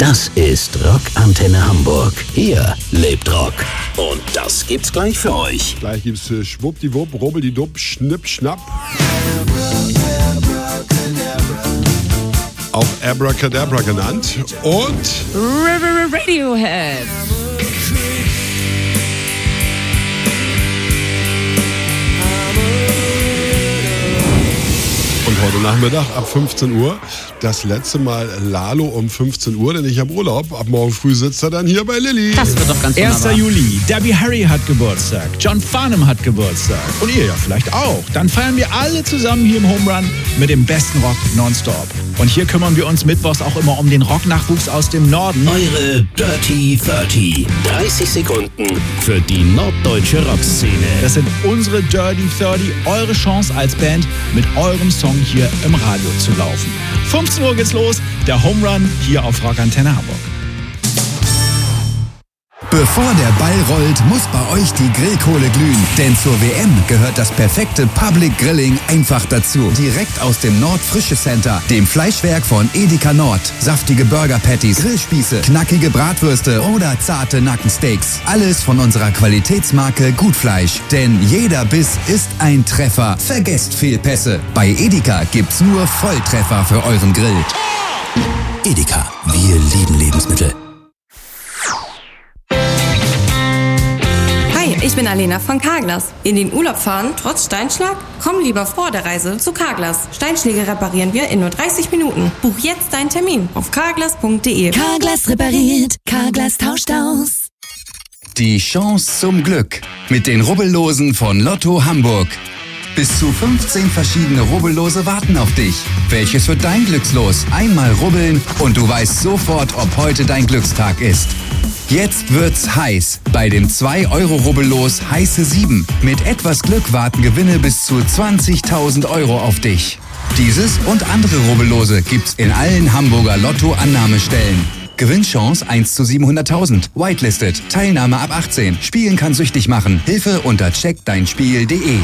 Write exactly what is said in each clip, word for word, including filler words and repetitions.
Das ist Rockantenne Hamburg. Hier lebt Rock. Und das gibt's gleich für euch. Gleich gibt's äh, Schwuppdiwupp, Rubbeldidupp, Schnipp, Schnapp. Auch Abracadabra genannt. Und Radiohead. Und heute Nachmittag ab fünfzehn Uhr das letzte Mal Lalo um fünfzehn Uhr, denn ich habe Urlaub. Ab morgen früh sitzt er dann hier bei Lilly. Das wird doch ganz erster Juli, Debbie Harry hat Geburtstag, John Farnham hat Geburtstag und ihr ja vielleicht auch. Dann feiern wir alle zusammen hier im Home Run mit dem besten Rock nonstop. Und hier kümmern wir uns mittwochs auch immer um den Rocknachwuchs aus dem Norden. Eure Dirty dreißig. dreißig Sekunden für die norddeutsche Rockszene. Das sind unsere Dirty dreißig, eure Chance als Band mit eurem Song hier im Radio zu laufen. fünfzehn Uhr geht's los, der Home Run hier auf Rockantenne Hamburg. Bevor der Ball rollt, muss bei euch die Grillkohle glühen. Denn zur W M gehört das perfekte Public Grilling einfach dazu. Direkt aus dem Nord Frische Center, dem Fleischwerk von Edeka Nord. Saftige Burger Patties, Grillspieße, knackige Bratwürste oder zarte Nackensteaks. Alles von unserer Qualitätsmarke Gutfleisch. Denn jeder Biss ist ein Treffer. Vergesst Fehlpässe. Bei Edeka gibt's nur Volltreffer für euren Grill. Edeka, wir lieben Lebensmittel. Ich bin Alena von Carglass. In den Urlaub fahren, trotz Steinschlag? Komm lieber vor der Reise zu Carglass. Steinschläge reparieren wir in nur dreißig Minuten. Buch jetzt deinen Termin auf carglass punkt de. Carglass repariert, Carglass tauscht aus. Die Chance zum Glück mit den Rubbellosen von Lotto Hamburg. Bis zu fünfzehn verschiedene Rubbellose warten auf dich. Welches wird dein Glückslos? Einmal rubbeln und du weißt sofort, ob heute dein Glückstag ist. Jetzt wird's heiß. Bei dem zwei Euro Rubbellos heiße sieben. Mit etwas Glück warten Gewinne bis zu zwanzigtausend Euro auf dich. Dieses und andere Rubbellose gibt's in allen Hamburger Lotto-Annahmestellen. Gewinnchance eins zu siebenhunderttausend. Whitelisted. Teilnahme ab achtzehn. Spielen kann süchtig machen. Hilfe unter check dein spiel punkt de.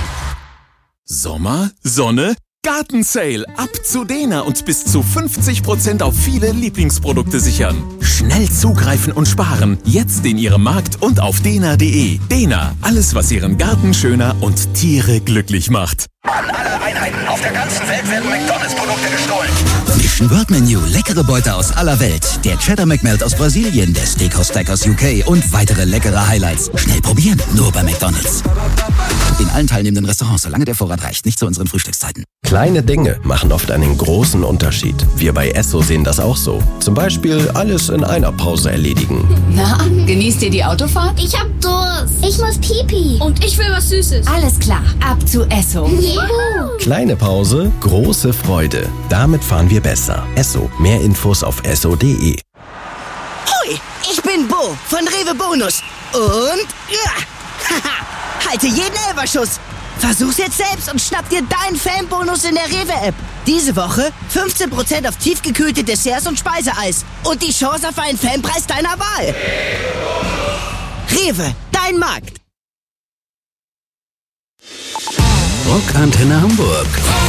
Sommer, Sonne, Gartensale. Ab zu Dena und bis zu fünfzig Prozent auf viele Lieblingsprodukte sichern. Schnell zugreifen und sparen. Jetzt in Ihrem Markt und auf dena punkt de. Dena, alles was Ihren Garten schöner und Tiere glücklich macht. An alle Einheiten auf der ganzen Welt werden McDonalds-Produkte gestohlen. Mission World Menu, leckere Beute aus aller Welt. Der Cheddar McMelt aus Brasilien, der Steakhouse Stack aus U K und weitere leckere Highlights. Schnell probieren, nur bei McDonalds. In allen teilnehmenden Restaurants, solange der Vorrat reicht, nicht zu unseren Frühstückszeiten. Kleine Dinge machen oft einen großen Unterschied. Wir bei Esso sehen das auch so. Zum Beispiel alles in einer Pause erledigen. Na, genießt ihr die Autofahrt? Ich hab Durst. Ich muss Pipi. Und ich will was Süßes. Alles klar, ab zu Esso. Juhu. Kleine Pause, große Freude. Damit fahren wir besser. Esso, mehr Infos auf esso punkt de. Hoi, ich bin Bo von Rewe Bonus. Und ja, haha, halte jeden Elberschuss. Versuch's jetzt selbst und schnapp dir deinen Fanbonus in der Rewe-App. Diese Woche fünfzehn Prozent auf tiefgekühlte Desserts und Speiseeis. Und die Chance auf einen Fanpreis deiner Wahl. Rewe, dein Markt. Rockantenne Hamburg.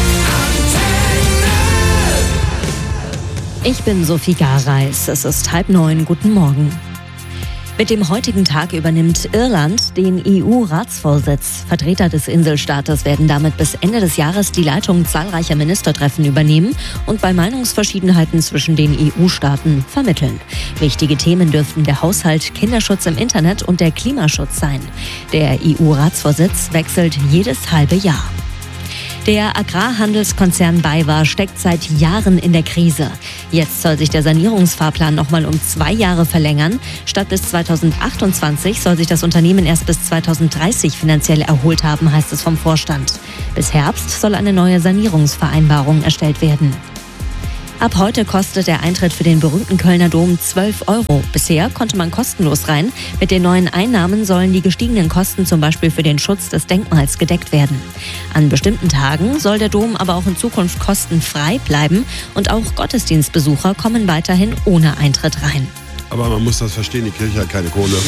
Ich bin Sophie Gareis. Es ist halb neun. Guten Morgen. Mit dem heutigen Tag übernimmt Irland den E U-Ratsvorsitz. Vertreter des Inselstaates werden damit bis Ende des Jahres die Leitung zahlreicher Ministertreffen übernehmen und bei Meinungsverschiedenheiten zwischen den E U-Staaten vermitteln. Wichtige Themen dürften der Haushalt, Kinderschutz im Internet und der Klimaschutz sein. Der E U-Ratsvorsitz wechselt jedes halbe Jahr. Der Agrarhandelskonzern BayWa steckt seit Jahren in der Krise. Jetzt soll sich der Sanierungsfahrplan nochmal um zwei Jahre verlängern. Statt bis zweitausendachtundzwanzig soll sich das Unternehmen erst bis zweitausenddreißig finanziell erholt haben, heißt es vom Vorstand. Bis Herbst soll eine neue Sanierungsvereinbarung erstellt werden. Ab heute kostet der Eintritt für den berühmten Kölner Dom zwölf Euro. Bisher konnte man kostenlos rein. Mit den neuen Einnahmen sollen die gestiegenen Kosten zum Beispiel für den Schutz des Denkmals gedeckt werden. An bestimmten Tagen soll der Dom aber auch in Zukunft kostenfrei bleiben und auch Gottesdienstbesucher kommen weiterhin ohne Eintritt rein. Aber man muss das verstehen, die Kirche hat keine Kohle.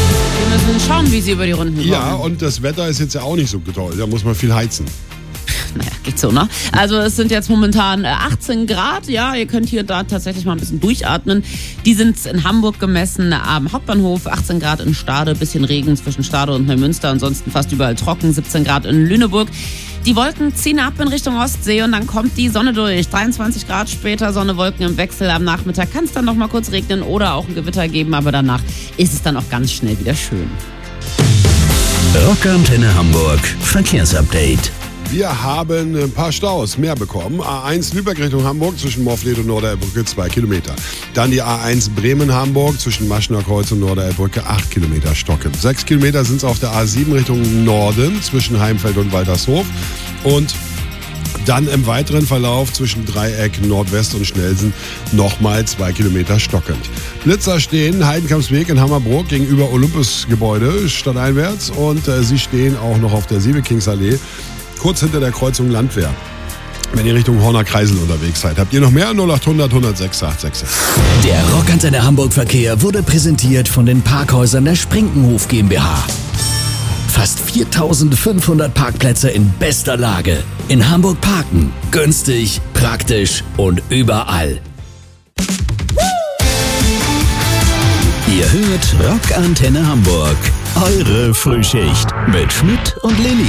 Wir müssen schauen, wie sie über die Runden kommen. Ja, und das Wetter ist jetzt ja auch nicht so toll. Da muss man viel heizen. naja, geht so, ne? Also es sind jetzt momentan achtzehn Grad, ja, ihr könnt hier da tatsächlich mal ein bisschen durchatmen. Die sind in Hamburg gemessen am Hauptbahnhof, achtzehn Grad in Stade, bisschen Regen zwischen Stade und Neumünster, ansonsten fast überall trocken, siebzehn Grad in Lüneburg. Die Wolken ziehen ab in Richtung Ostsee und dann kommt die Sonne durch. dreiundzwanzig Grad später, Sonne, Wolken im Wechsel. Am Nachmittag kann es dann noch mal kurz regnen oder auch ein Gewitter geben, aber danach ist es dann auch ganz schnell wieder schön. Rockantenne Hamburg Verkehrsupdate. Wir haben ein paar Staus mehr bekommen. A eins Lübeck Richtung Hamburg zwischen Morfleet und Norderelbbrücke zwei Kilometer. Dann die A eins Bremen-Hamburg zwischen Maschner Kreuz und Norderelbbrücke acht Kilometer stocken. sechs Kilometer sind es auf der A sieben Richtung Norden zwischen Heimfeld und Waltershof. Und dann im weiteren Verlauf zwischen Dreieck, Nordwest und Schnelsen nochmal zwei Kilometer stockend. Blitzer stehen Heidenkampsweg in Hammerbrook gegenüber Olympus-Gebäude stadteinwärts. Und äh, sie stehen auch noch auf der Siebekingsallee, kurz hinter der Kreuzung Landwehr. Wenn ihr Richtung Horner Kreisel unterwegs seid, habt ihr noch mehr? null acht hundert hundertsechs achtundsechzig. Der Rockantenne Hamburg Verkehr wurde präsentiert von den Parkhäusern der Sprinkenhof GmbH. Fast viertausendfünfhundert Parkplätze in bester Lage. In Hamburg parken. Günstig, praktisch und überall. Ihr hört Rockantenne Hamburg. Eure Frühschicht mit Schmidt und Lilly.